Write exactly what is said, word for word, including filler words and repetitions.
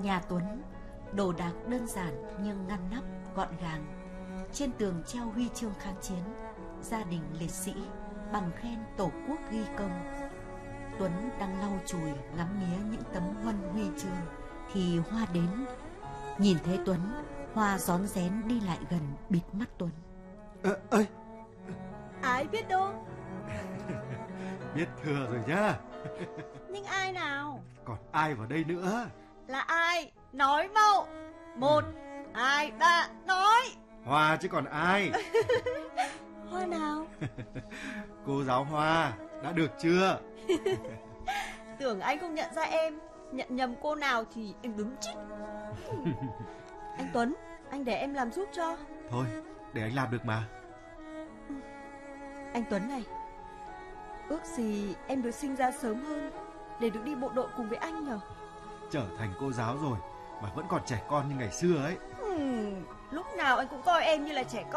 Nhà Tuấn đồ đạc đơn giản nhưng ngăn nắp gọn gàng. Trên tường treo huy chương kháng chiến, gia đình liệt sĩ, bằng khen Tổ quốc ghi công. Tuấn đang lau chùi ngắm nghía những tấm huân huy chương thì Hoa đến. Nhìn thấy Tuấn, Hoa rón rén đi lại gần, bịt mắt Tuấn. Ờ, ơi Ai biết đâu. Biết thừa rồi nhá. Nhưng ai nào? Còn ai vào đây nữa? Là ai? Nói mau. Một, hai, ba, nói. Hoa chứ còn ai. Hoa nào? Cô giáo Hoa, đã được chưa? Tưởng anh không nhận ra em. Nhận nhầm cô nào thì em đúng chích. Anh Tuấn, anh để em làm giúp cho. Thôi, để anh làm được mà. Anh Tuấn này, ước gì em được sinh ra sớm hơn để được đi bộ đội cùng với anh nhở. Trở thành cô giáo rồi mà vẫn còn trẻ con như ngày xưa ấy. Hmm, lúc nào anh cũng coi em như là trẻ con.